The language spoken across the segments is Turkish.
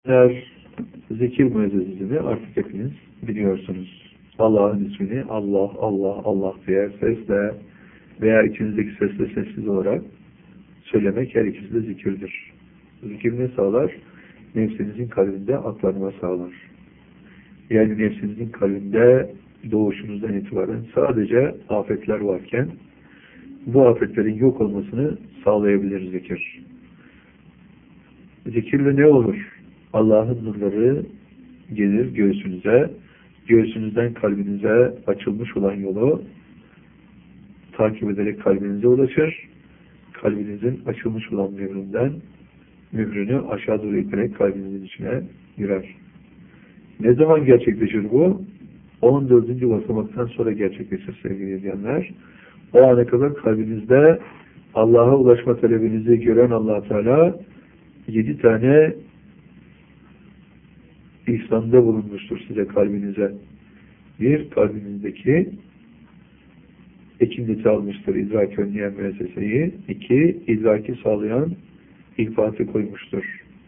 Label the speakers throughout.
Speaker 1: Eğer zikir müezzezini artık hepiniz biliyorsunuz. Allah'ın ismini Allah, Allah, Allah diye sesle veya içinizdeki sesle sessiz olarak söylemek her ikisi de zikirdir. Zikir ne sağlar? Nefsinizin kalbinde aklanma sağlar. Yani nefsinizin kalbinde doğuşunuzdan itibaren sadece afetler varken bu afetlerin yok olmasını sağlayabilir zikir. Zikirle ne olur? Allah'ın nurları gelir göğsünüze, göğsünüzden kalbinize açılmış olan yolu takip ederek kalbinize ulaşır. Kalbinizin açılmış olan mührünü aşağı doğru iterek kalbinizin içine girer. Ne zaman gerçekleşir bu? 14. basamaktan sonra gerçekleşir sevgili izleyenler. O ana kadar kalbinizde Allah'a ulaşma talebinizi gören Allah Teala 7 tane ihsanda bulunmuştur size kalbinize. Bir, kalbinizdeki ekinleti almıştır, idrak önleyen müesseseyi. 2, idraki sağlayan ilfatı koymuştur.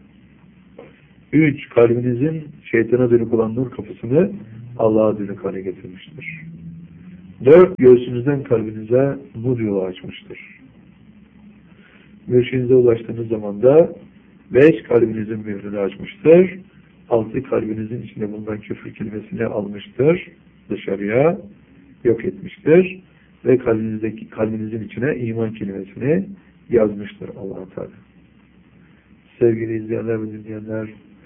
Speaker 1: 3, kalbinizin şeytana dönük olan nur kapısını Allah'a dönük hale getirmiştir. 4, göğsünüzden kalbinize nur yolu açmıştır. Mürşinize ulaştığınız zaman da 5, kalbinizin mührünü açmıştır. 6, kalbinizin içinde bulunan küfür kelimesini almıştır. Dışarıya yok etmiştir. Ve kalbinizin içine iman kelimesini yazmıştır Allah-u Teala. Sevgili izleyenler ve dinleyenler,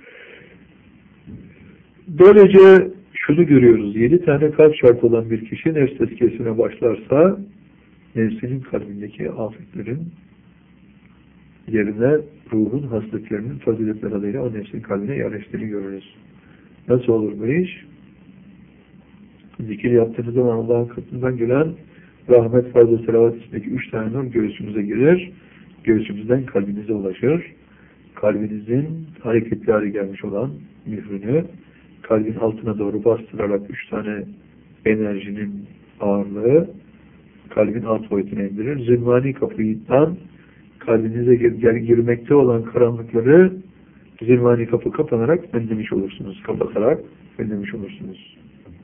Speaker 1: böylece şunu görüyoruz. 7 tane kalp şartı olan bir kişi nefs tezkiyesine başlarsa nefsinin kalbindeki afetlerin yerine ruhun hasletlerinin faziletleri adıyla o nefsin kalbine yerleştiğini görürüz. Nasıl olur bu iş? Zikir yaptığınız zaman Allah'ın katından gelen rahmet, fazla, selavat ismindeki 3 tane nur göğsümüze girer. Göğsümüzden kalbinize ulaşır. Kalbinizin hareketli hale gelmiş olan mührünü kalbin altına doğru bastırarak 3 tane enerjinin ağırlığı kalbin alt boyutuna indirir. Zülmani kapıdan kalbinize girmekte olan karanlıkları zülmani kapı kapanarak önlemiş olursunuz. Kapatarak önlemiş olursunuz.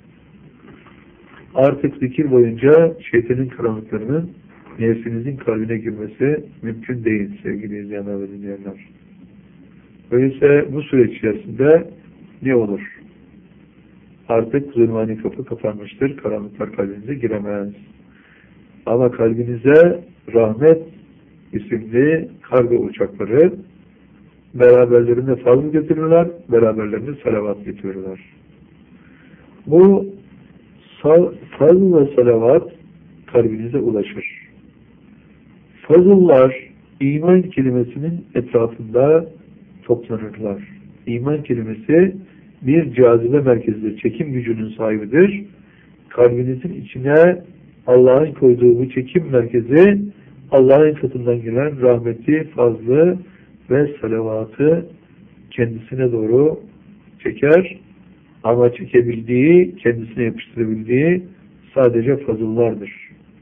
Speaker 1: Artık zikir boyunca şeytanın karanlıklarının nefsinizin kalbine girmesi mümkün değil sevgili izleyenler ve dinleyenler. Öyleyse bu süreç içerisinde ne olur? Artık zulmani kapı kapanmıştır. Karanlıklar kalbinize giremez. Ama kalbinize rahmet isimli kargo uçakları beraberlerinde fazl getirirler, beraberlerinde salavat getirirler. Bu fazl ve salavat kalbinize ulaşır. Fazıllar iman kelimesinin etrafında toplanırlar. İman kelimesi bir cazibe merkezidir. Çekim gücünün sahibidir. Kalbinizin içine Allah'ın koyduğu bu çekim merkezi Allah'ın katından gelen rahmeti, fazlı ve salavatı kendisine doğru çeker. Ama çekebildiği, kendisine yapıştırabildiği sadece fazıllardır.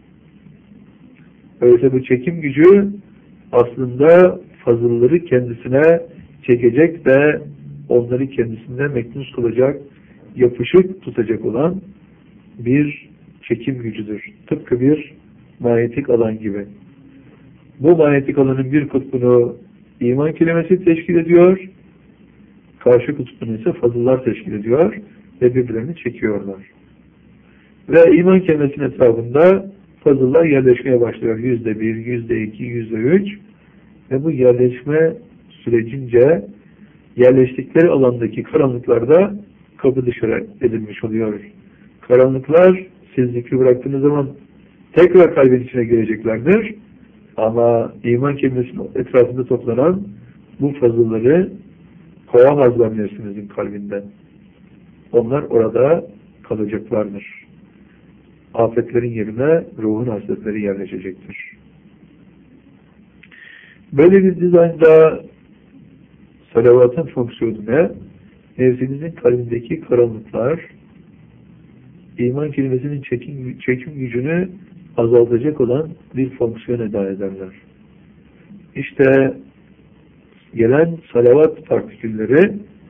Speaker 1: Öyleyse bu çekim gücü aslında fazılları kendisine çekecek ve onları kendisine meknus kılacak, yapışık tutacak olan bir çekim gücüdür. Tıpkı bir manyetik alan gibi. Bu manyetik alanın bir kutbunu iman kelimesi teşkil ediyor, karşı kutbunu ise fazıllar teşkil ediyor ve birbirlerini çekiyorlar. Ve iman kelimesinin etrafında fazıllar yerleşmeye başlıyor. %1, %2, %3 ve bu yerleşme sürecince yerleştikleri alandaki karanlıklarda kapı dışarı edilmiş oluyor. Karanlıklar siz zikri bıraktığınız zaman tekrar kalbin içine gireceklerdir. Ama iman kelimesinin etrafında toplanan bu fazılları kovamazlar nefsinizin kalbinden. Onlar orada kalacaklardır. Afetlerin yerine ruhun hasletleri yerleşecektir. Böyle bir dizaynda salavatın fonksiyonu ne? Nefsinizin kalbindeki karanlıklar iman kelimesinin çekim gücünü azaltacak olan bir fonksiyon eda ederler. İşte gelen salavat partikülleri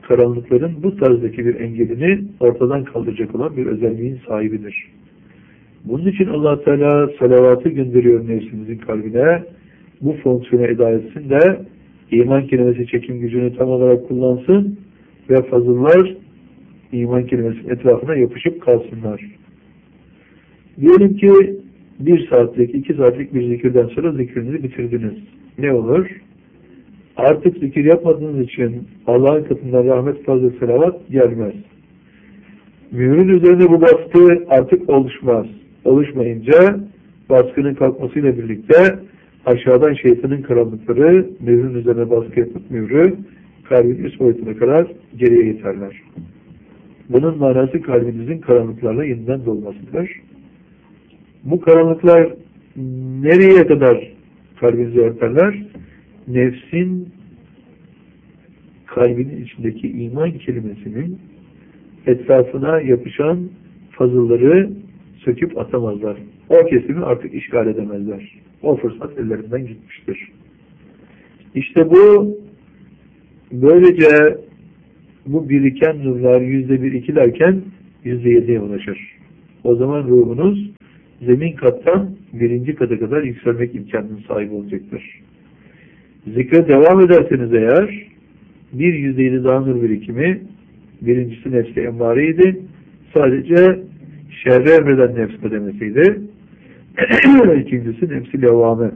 Speaker 1: karanlıkların bu tarzdaki bir engelini ortadan kaldıracak olan bir özelliğin sahibidir. Bunun için Allah Teala salavatı gönderiyor nefsimizin kalbine. Bu fonksiyonu eda etsin de iman kelimesi çekim gücünü tam olarak kullansın ve fazıllar iman kelimesinin etrafına yapışıp kalsınlar. Diyelim ki 1 saatlik, 2 saatlik bir zikirden sonra zikrinizi bitirdiniz. Ne olur? Artık zikir yapmadığınız için Allah'ın katından rahmet, fazla selavat gelmez. Mührün üzerine bu baskı artık oluşmaz. Oluşmayınca baskının kalkmasıyla birlikte aşağıdan şeytanın karanlıkları mührün üzerine baskı yapıp mührü kalbin üst boyutuna kadar geriye iterler. Bunun manası kalbinizin karanlıklarla yeniden dolmasıdır. Bu karanlıklar nereye kadar kalbinizi örterler? Nefsin kalbinin içindeki iman kelimesinin etrafına yapışan fazılları söküp atamazlar. O kesimi artık işgal edemezler. O fırsat ellerinden gitmiştir. İşte bu böylece bu biriken nurlar %1-2 derken %7'ye ulaşır. O zaman ruhunuz zemin kattan 1. kata kadar yükselmek imkanının sahibi olacaktır. Zikre devam ederseniz eğer bir %7 daha nur birikimi, birincisi nefsi emmareydi. Sadece şerre emreden nefs kademesiydi. İkincisi nefsi levvame.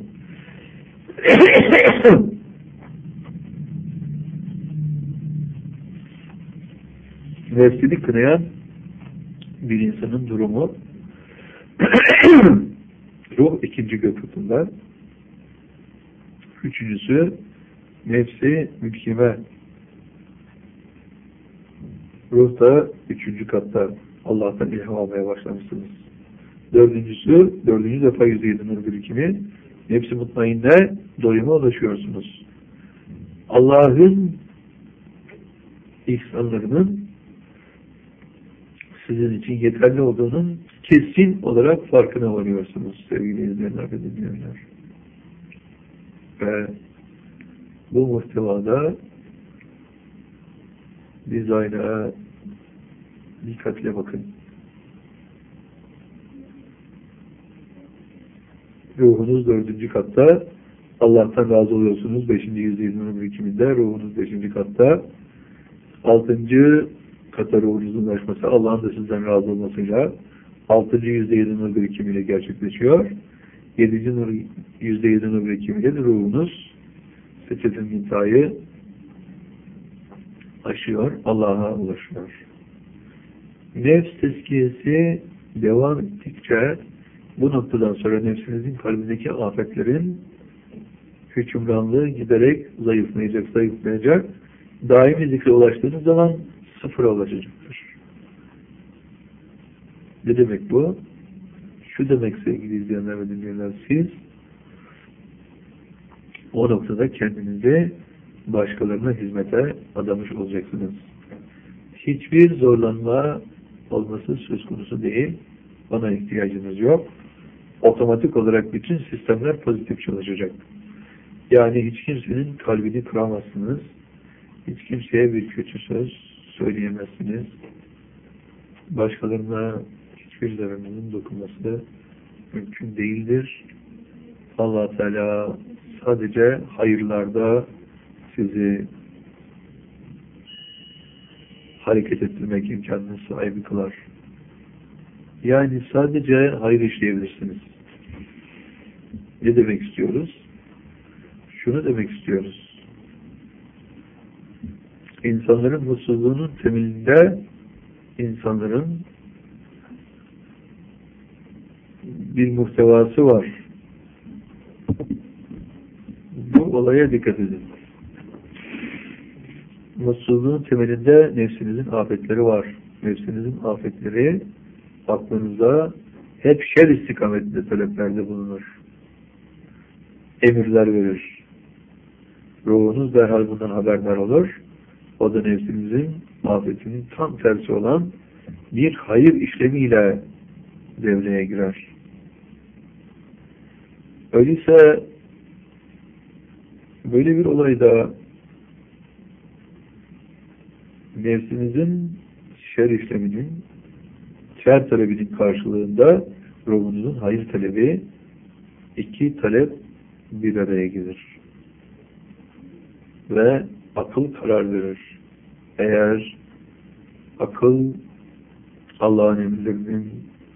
Speaker 1: Nefsini kınayan bir insanın durumu ruh 2. gök katında. Üçüncüsü nefsi mülkime. Ruh da 3. katta. Allah'tan ilham almaya başlamışsınız. Dördüncü defa %7 nur birikimi. Nefsi mutmainne doyuma ulaşıyorsunuz. Allah'ın ihsanlarının sizin için yeterli olduğunun kesin olarak farkına varıyorsunuz sevgili izleyenler ve dinleyenler. Ve bu muhtevada dizayna dikkatle bakın. Ruhunuz 4. katta, Allah'tan razı oluyorsunuz. 5. %7 birikiminde ruhunuz 5. katta. 6. kata ruhunuzun ulaşması Allah'ın da sizden razı olmasıyla 6. %7 birikimiyle gerçekleşiyor. 7. %7 birikimiyle de ruhunuz seçetin mintayı aşıyor, Allah'a ulaşıyor. Nefs tezkiyesi devam ettikçe bu noktadan sonra nefsinizin kalbindeki afetlerin hükümranlığı giderek zayıflayacak. Daimi zikre ulaştığınız zaman sıfıra ulaşacaktır. Ne demek bu? Şu demek sevgili izleyenler ve dinleyenler, siz o noktada kendinizi başkalarına hizmete adamış olacaksınız. Hiçbir zorlanma olması söz konusu değil. Bana ihtiyacınız yok. Otomatik olarak bütün sistemler pozitif çalışacak. Yani hiç kimsenin kalbini kıramazsınız. Hiç kimseye bir kötü söz söyleyemezsiniz. Başkalarına hiçbir zararının dokunması mümkün değildir. Allah Teala sadece hayırlarda sizi hareket ettirmek imkanını sahibi kılar. Yani sadece hayır işleyebilirsiniz. Ne demek istiyoruz? Şunu demek istiyoruz. İnsanların mutsuzluğunun temelinde insanların bir muhtevası var. Bu olaya dikkat edin. Mutsuzluğun temelinde nefsinizin afetleri var. Nefsinizin afetleri aklınızda hep şer istikametinde taleplerde bulunur. Emirler verir. Ruhunuz derhal bundan haberdar olur. O da nefsinizin afetinin tam tersi olan bir hayır işlemiyle devreye girer. Öyleyse böyle bir olayda nefsinizin şer talebinin karşılığında ruhunuzun hayır talebi, iki talep bir araya gelir. Ve akıl karar verir. Eğer akıl Allah'ın emirlerinin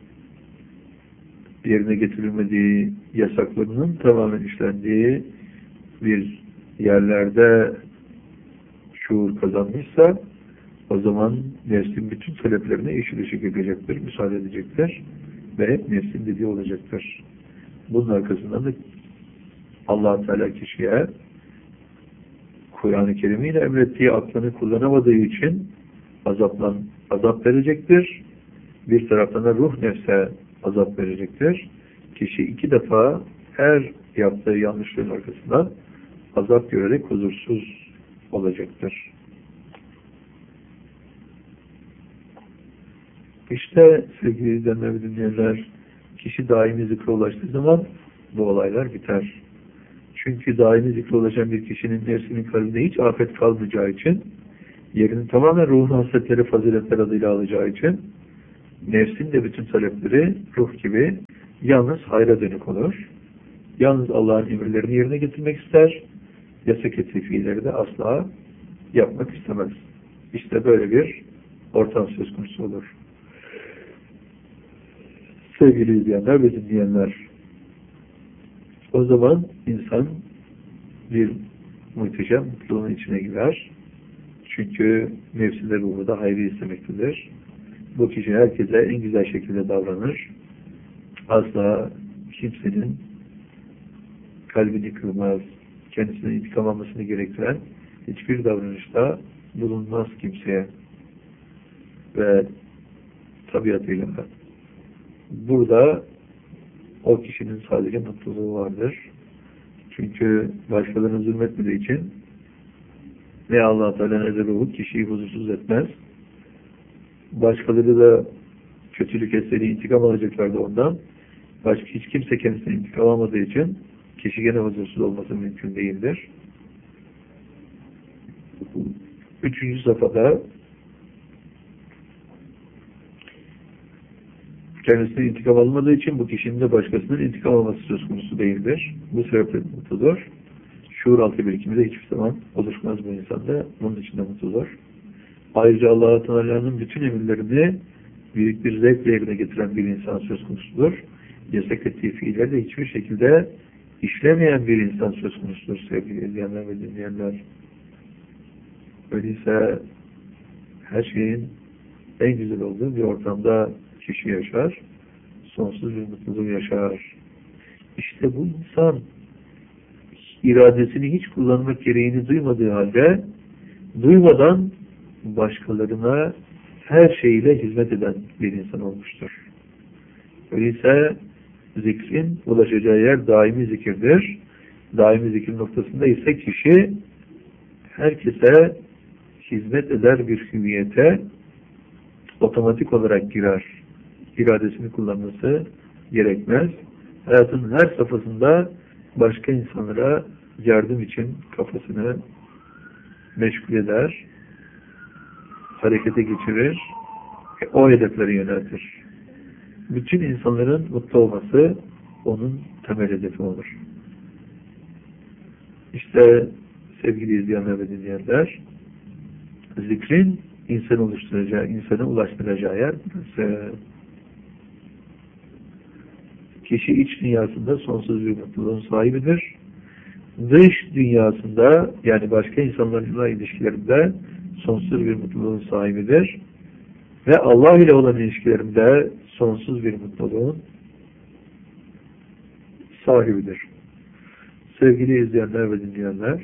Speaker 1: yerine getirilmediği, yasaklarının tamamen işlendiği bir yerlerde şuur kazanmışsa, o zaman nefsin bütün taleplerine eşit ışık edecektir, müsaade edecektir ve hep nefsin dediği olacaktır. Bunun arkasından da Allah-u Teala kişiye Kur'an-ı Kerim ile emrettiği aklını kullanamadığı için azap verecektir. Bir taraftan da ruh nefse azap verecektir. Kişi iki defa her yaptığı yanlışlığın arkasından azap görerek huzursuz olacaktır. İşte sevgili izleyenler ve dinleyenler, kişi daimi zikre ulaştığı zaman bu olaylar biter. Çünkü daimi zikre ulaşan bir kişinin nefsinin kalbinde hiç afet kalmayacağı için, yerini tamamen ruhun hasretleri, faziletler adıyla alacağı için, nefsin de bütün talepleri ruh gibi yalnız hayra dönük olur. Yalnız Allah'ın emirlerini yerine getirmek ister, yasak ettiği fiilleri de asla yapmak istemez. İşte böyle bir ortam söz konusu olur. Sevgili izleyenler ve dinleyenler, o zaman insan bir muhteşem mutluluğun içine girer. Çünkü nefsinde ruhu da hayrı istemektedir. Bu kişi herkese en güzel şekilde davranır. Asla kimsenin kalbini kırmaz, kendisine intikam almasını gerektiren hiçbir davranışta bulunmaz kimseye. Ve tabiatıyla burada o kişinin sadece mutluluğu vardır. Çünkü başkalarına zulmetmediği için ne Allah-u Teala ne de ruhu kişiyi huzursuz etmez. Başkaları da kötülük etseydi intikam alacaklardı ondan. Başka hiç kimse kendisine intikam almadığı için kişi gene huzursuz olması mümkün değildir. 3. safhada kendisine intikam almadığı için bu kişinin de başkasının intikam alması söz konusu değildir. Bu sebeple mutludur. Şuur altı birikimi hiçbir zaman oluşmaz bu insanda. Bunun için de mutludur. Ayrıca Allah-u Teala'nın bütün emirlerini büyük bir zevkle yerine getiren bir insan söz konusudur. Yasak ettiği fiilleri de hiçbir şekilde işlemeyen bir insan söz konusudur sevgili izleyenler ve dinleyenler. Öyleyse her şeyin en güzel olduğu bir ortamda kişi yaşar, sonsuz bir mutluluğu yaşar. İşte bu insan iradesini hiç kullanmak gereğini duymadığı halde, duymadan başkalarına her şeyle hizmet eden bir insan olmuştur. Öyleyse zikrin ulaşacağı yer daimi zikirdir. Daimi zikir noktasında ise kişi herkese hizmet eder bir hüviyete otomatik olarak girer. İradesini kullanması gerekmez. Hayatın her safhasında başka insanlara yardım için kafasını meşgul eder, harekete geçirir, o hedeflere yöneltir. Bütün insanların mutlu olması onun temel hedefi olur. İşte sevgili izleyenler ve dinleyenler, zikrin insanı oluşturacağı, insana ulaştıracağı yer burası. Kişi iç dünyasında sonsuz bir mutluluğun sahibidir. Dış dünyasında, yani başka insanlarla ilişkilerinde sonsuz bir mutluluğun sahibidir. Ve Allah ile olan ilişkilerinde sonsuz bir mutluluğun sahibidir. Sevgili izleyenler ve dinleyenler,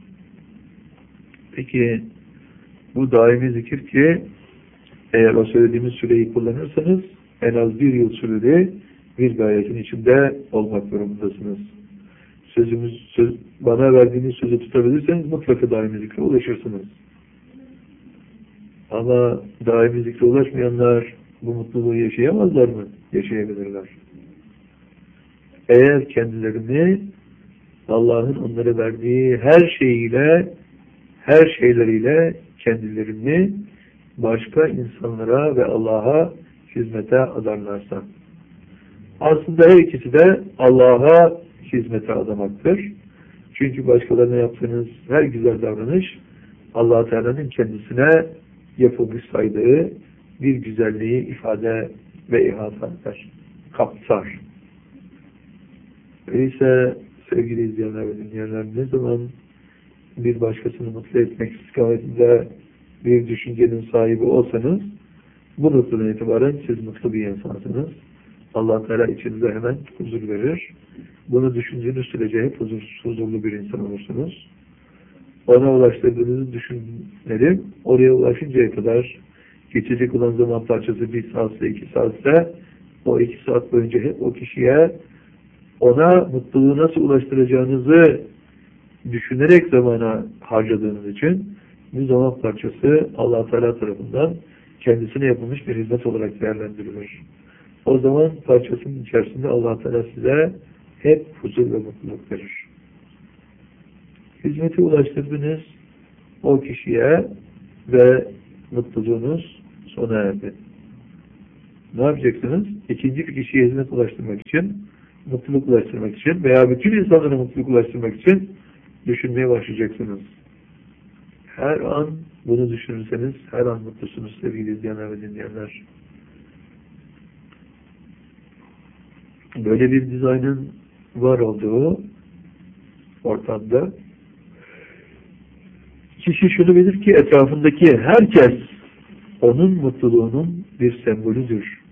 Speaker 1: peki bu daimi zikir ki eğer o söylediğimiz süreyi kullanırsanız en az bir yıl süreli bir gayetin içinde olmak durumundasınız. Bana verdiğiniz sözü tutabilirseniz mutlaka daimi zikre ulaşırsınız. Ama daimi zikre ulaşmayanlar bu mutluluğu yaşayamazlar mı? Yaşayabilirler. Eğer kendilerini Allah'ın onlara verdiği her şeyleriyle kendilerini başka insanlara ve Allah'a hizmete adarlarsa. Aslında her ikisi de Allah'a hizmete adamaktır. Çünkü başkalarına yaptığınız her güzel davranış Allah Teala'nın kendisine yapılmış saydığı bir güzelliği ifade ve ihata eder, kapsar. Öyleyse sevgili izleyenler ve dinleyenler, ne zaman bir başkasını mutlu etmek istikametinde bir düşüncenin sahibi olsanız, bu noktadan itibaren siz mutlu bir insansınız. Allah Teala içinize hemen huzur verir. Bunu düşündüğünüz sürece hep huzurlu bir insan olursunuz. Ona ulaştırdığınızı düşünelim. Oraya ulaşıncaya kadar geçecek olan zaman parçası 1 saatse 2 saatse o 2 saat boyunca hep o kişiye ona mutluluğu nasıl ulaştıracağınızı düşünerek zamana harcadığınız için bu zaman parçası Allah Teala tarafından kendisine yapılmış bir hizmet olarak değerlendirilir. O zaman parçasının içerisinde Allah Teala size hep huzur ve mutluluk verir. Hizmeti ulaştırdınız o kişiye ve mutluluğunuz sona erdi. Ne yapacaksınız? İkinci bir kişiye hizmet ulaştırmak için, mutluluk ulaştırmak için veya bütün insanlara mutluluk ulaştırmak için düşünmeye başlayacaksınız. Her an bunu düşünürseniz her an mutlusunuz sevgili izleyenler ve dinleyenler. Böyle bir dizaynın var olduğu ortamda kişi şunu bilir ki etrafındaki herkes onun mutluluğunun bir sembolüdür.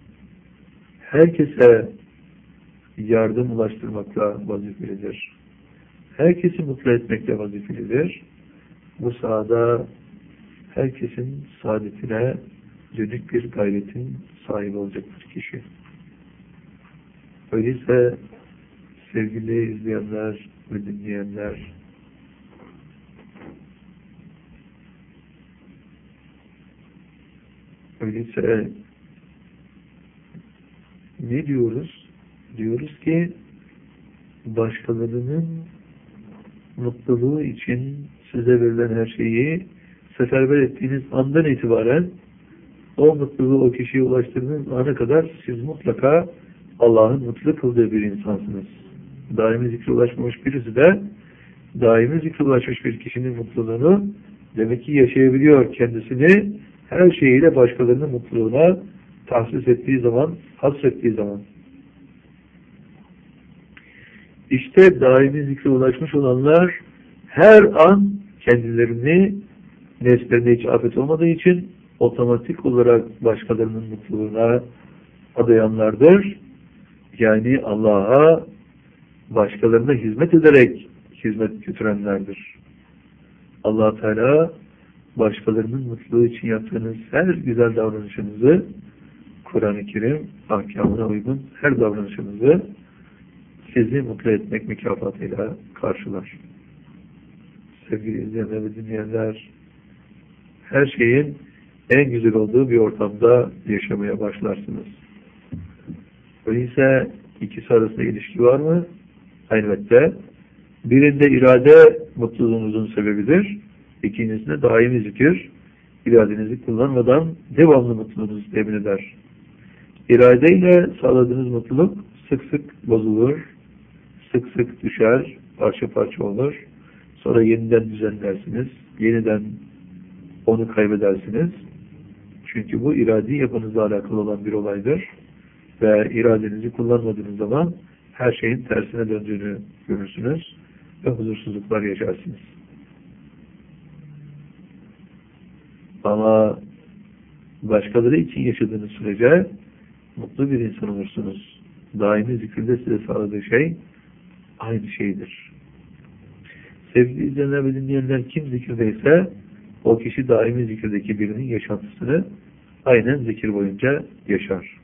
Speaker 1: Herkese yardım ulaştırmakla vazifelidir. Herkesi mutlu etmekle vazifelidir. Bu sahada herkesin saadetine dönük bir gayretin sahibi olacaktır kişi. Öyleyse sevgili izleyenler ve dinleyenler, öyleyse ne diyoruz? Diyoruz ki başkalarının mutluluğu için size verilen her şeyi seferber ettiğiniz andan itibaren o mutluluğu o kişiye ulaştırdığınız ana kadar siz mutlaka Allah'ın mutlu kıldığı bir insansınız. Daimi zikre ulaşmamış birisi de daimi zikre ulaşmış bir kişinin mutluluğunu demek ki yaşayabiliyor. Kendisini her şeyiyle başkalarının mutluluğuna tahsis ettiği zaman, hasrettiği zaman. İşte daimi zikre ulaşmış olanlar her an kendilerini nefslerine hiç afet olmadığı için otomatik olarak başkalarının mutluluğuna adayanlardır. Yani Allah'a başkalarına hizmet ederek hizmet götürenlerdir. Allah Teala başkalarının mutluluğu için yaptığınız her güzel davranışınızı Kur'an-ı Kerim ahkamına uygun her davranışınızı sizi mutlu etmek mükafatıyla karşılar. Sevgili izleyenler ve dinleyenler, her şeyin en güzel olduğu bir ortamda yaşamaya başlarsınız. Öyleyse ikisi arasında ilişki var mı? Elbette. Birinde irade mutluluğunuzun sebebidir. İkincisinde daimi zikir, iradenizi kullanmadan devamlı mutluluğunuzu temin eder. İradeyle sağladığınız mutluluk sık sık bozulur, sık sık düşer, parça parça olur. Sonra yeniden düzenlersiniz, yeniden onu kaybedersiniz. Çünkü bu iradi yapınızla alakalı olan bir olaydır. Ve iradenizi kullanmadığınız zaman her şeyin tersine döndüğünü görürsünüz ve huzursuzluklar yaşarsınız. Ama başkaları için yaşadığınız sürece mutlu bir insan olursunuz. Daimi zikirde size sağladığı şey aynı şeydir. Sevgili izleyenler ve dinleyenler, kim zikirdeyse o kişi daimi zikirdeki birinin yaşantısını aynen zikir boyunca yaşar.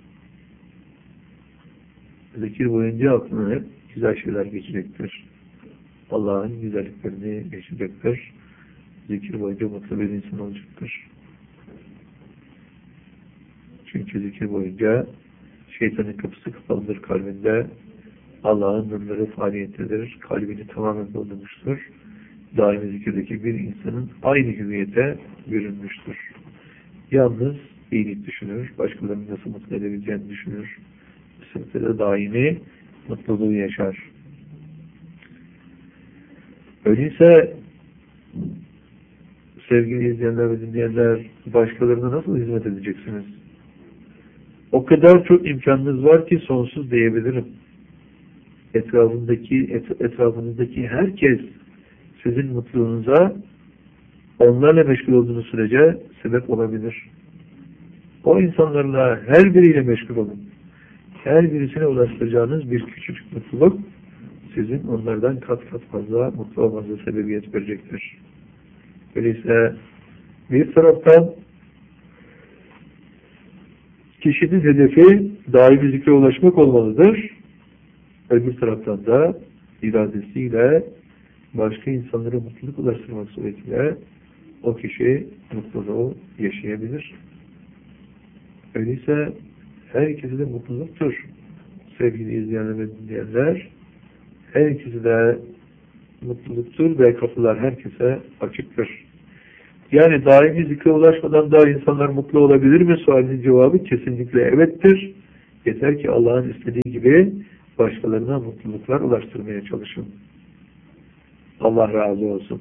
Speaker 1: Zikir boyunca aklına hep güzel şeyler geçecektir. Allah'ın güzelliklerini yaşayacaktır. Zikir boyunca mutlu bir insan olacaktır. Çünkü zikir boyunca şeytanın kapısı kapalıdır kalbinde. Allah'ın nurları faaliyettedir. Kalbini tamamen doldurmuştur. daimi zikirdeki bir insanın aynı hüviyete bürünmüştür. Yalnız iyilik düşünür, başkalarını nasıl mutlu edebileceğini düşünür. Bu sebeple daimi mutluluğu yaşar. Öyleyse sevgili izleyenler ve dinleyenler, başkalarına nasıl hizmet edeceksiniz? O kadar çok imkanınız var ki sonsuz diyebilirim. Etrafınızdaki herkes sizin mutluluğunuza onlarla meşgul olduğunuz sürece sebep olabilir. O insanlarla her biriyle meşgul olun. Her birisine ulaştıracağınız bir küçücük mutluluk sizin onlardan kat kat fazla mutlu olmanıza sebebiyet verecektir. Öyleyse bir taraftan kişinin hedefi daimi zikre ulaşmak olmalıdır. Öbür taraftan da iradesiyle başka insanlara mutluluk ulaştırmak suretiyle o kişi mutluluğu yaşayabilir. Öyleyse herkesi de mutluluktur. Sevgili izleyenler ve dinleyenler, herkesi de mutluluktur ve kapılar herkese açıktır. Yani daimi zikre ulaşmadan da insanlar mutlu olabilir mi? Sualinin cevabı kesinlikle evettir. Yeter ki Allah'ın istediği gibi başkalarına mutluluklar ulaştırmaya çalışın. Allah razı olsun.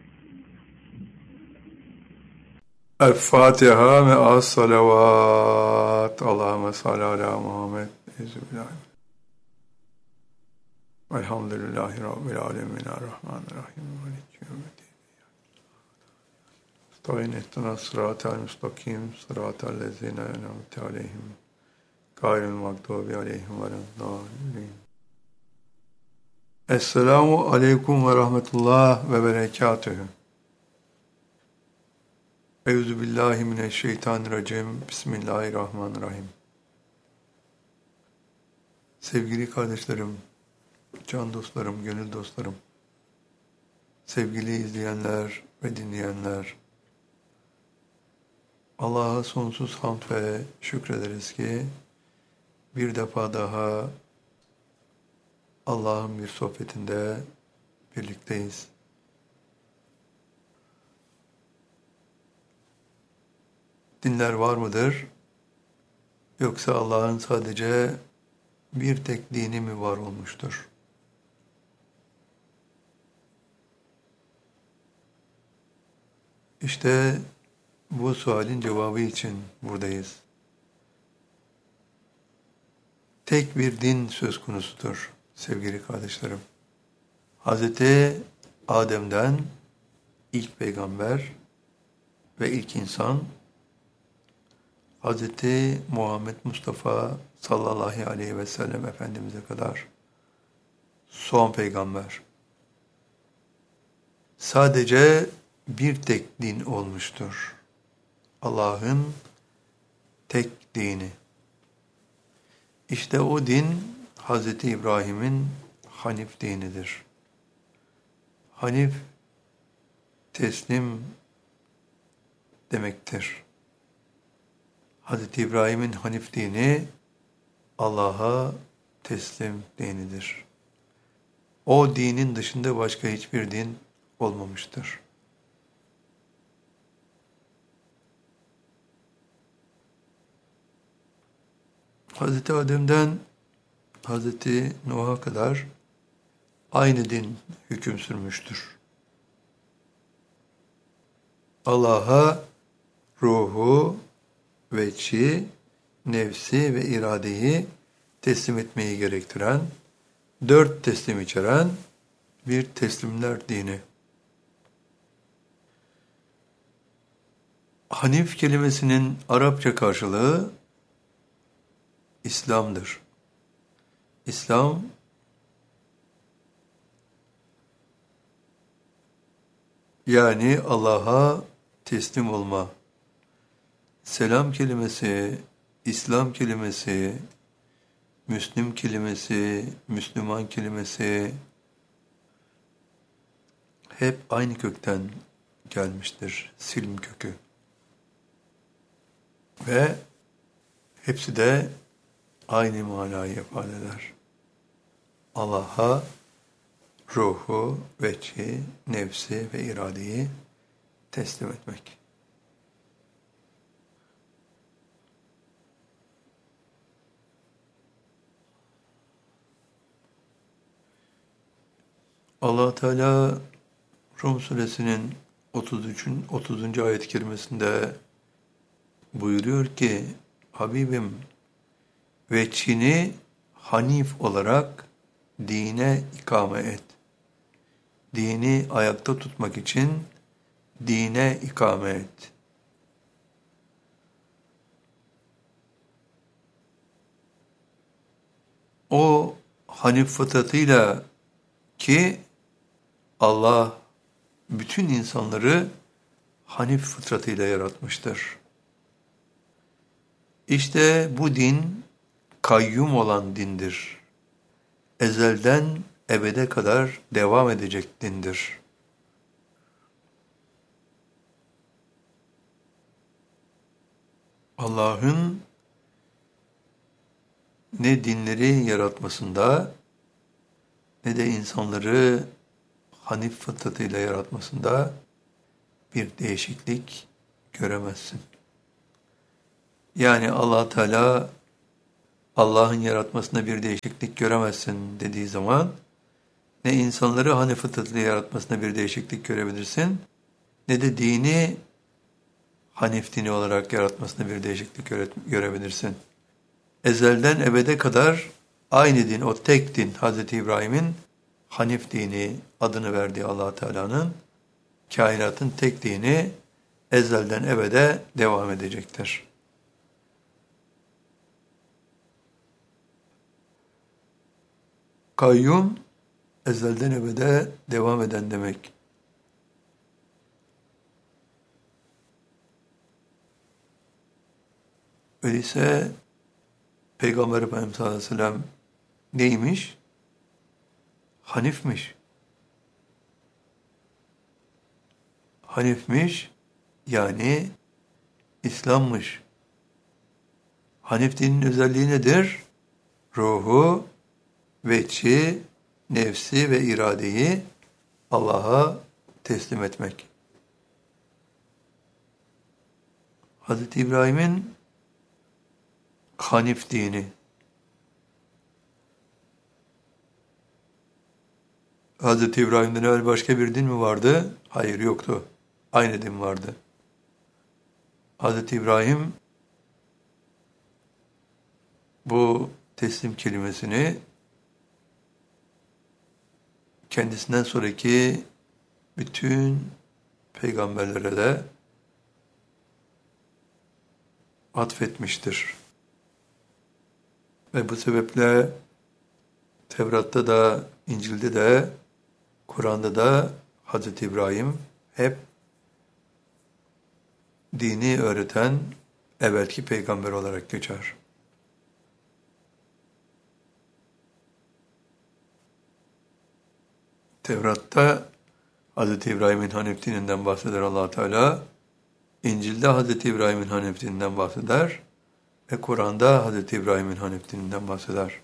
Speaker 2: El-Fatiha ve as-salavat. Allahümme salli ala Muhammed. Ezübillahi. Elhamdülillahi Rabbil alemin. Errahmanirrahim. Maliki yevmiddin. Estağin ehtena sıratel müstakim. Sıratel lezine en'amte aleyhim. Gayril mağdubi aleyhim veleddallin. Esselamu aleyküm ve rahmetullah ve berekatühü. Euzubillahimineşşeytanirracim. Bismillahirrahmanirrahim. Sevgili kardeşlerim, can dostlarım, gönül dostlarım, sevgili izleyenler ve dinleyenler, Allah'a sonsuz hamd ve şükrederiz ki bir defa daha Allah'ın bir sohbetinde birlikteyiz. Dinler var mıdır? Yoksa Allah'ın sadece bir tek dini mi var olmuştur? İşte bu sualin cevabı için buradayız. Tek bir din söz konusudur sevgili kardeşlerim. Hazreti Adem'den ilk peygamber ve ilk insan, Hazreti Muhammed Mustafa sallallahu aleyhi ve sellem Efendimiz'e kadar son peygamber. Sadece bir tek din olmuştur. Allah'ın tek dini. İşte o din Hazreti İbrahim'in Hanif dinidir. Hanif, teslim demektir. Hazreti İbrahim'in Hanif dini Allah'a teslim dinidir. O dinin dışında başka hiçbir din olmamıştır. Hazreti Adem'den Hazreti Nuh'a kadar aynı din hüküm sürmüştür. Allah'a ruhu, veçi, nefsi ve iradeyi teslim etmeyi gerektiren, 4 teslim içeren bir teslimler dini. Hanif kelimesinin Arapça karşılığı İslam'dır. İslam, yani Allah'a teslim olma. Selam kelimesi, İslam kelimesi, Müslüm kelimesi, Müslüman kelimesi hep aynı kökten gelmiştir. Silm kökü. Ve hepsi de aynı manayı ifade eder. Allah'a ruhu, vecci, nefsi ve iradeyi teslim etmek. Allah Teala Rum suresinin 30. ayet-i kerimesinde buyuruyor ki, Habibim, veçhini hanif olarak dine ikame et. Dini ayakta tutmak için dine ikame et. O hanif fıtratıyla ki Allah bütün insanları hanif fıtratıyla yaratmıştır. İşte bu din kayyum olan dindir. Ezelden ebede kadar devam edecek dindir. Allah'ın ne dinleri yaratmasında ne de insanları hanif fıtratıyla yaratmasında bir değişiklik göremezsin. Yani Allah Teala Allah'ın yaratmasında bir değişiklik göremezsin dediği zaman ne insanları hanif fıtratıyla yaratmasında bir değişiklik görebilirsin ne de dini hanif dini olarak yaratmasında bir değişiklik görebilirsin. Ezelden ebede kadar aynı din, o tek din, Hz. İbrahim'in hanif dini adını verdiği Allah Teala'nın kainatın tek dini ezelden ebede devam edecektir. Kayyum, ezelden ebede devam eden demek. Öyleyse Peygamber Efendimiz sallallahu aleyhi ve sellem neymiş? Hanifmiş. Hanifmiş, yani İslam'mış. Hanif dinin özelliği nedir? Ruhu, vecci, nefsi ve iradeyi Allah'a teslim etmek. Hz. İbrahim'in Hanif dini. Hz. İbrahim'den evvel başka bir din mi vardı? Hayır, yoktu. Aynı din vardı. Hz. İbrahim bu teslim kelimesini kendisinden sonraki bütün peygamberlere de atfetmiştir. Ve bu sebeple Tevrat'ta da, İncil'de de, Kur'an'da da Hz. İbrahim hep dini öğreten evvelki peygamber olarak geçer. Tevrat'ta Hz. İbrahim'in Hanif dininden bahseder Allah Teala, İncil'de Hz. İbrahim'in Hanif dininden bahseder ve Kur'an'da Hz. İbrahim'in Hanif dininden bahseder.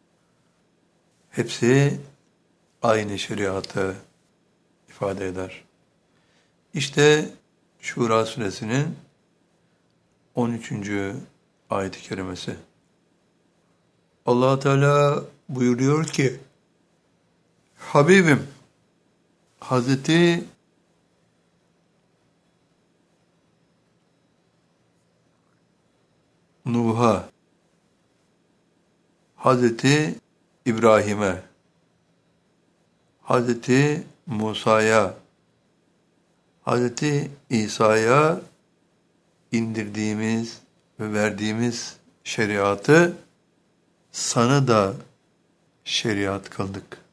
Speaker 2: Hepsi aynı şeriatı ifade eder. İşte Şura suresinin 13. ayet-i kerimesi. Allah Teala buyuruyor ki, Habibim, Hazreti Nuh'a, Hazreti İbrahim'e, Hazreti Musa'ya, Hazreti İsa'ya indirdiğimiz ve verdiğimiz şeriatı sana da şeriat kıldık.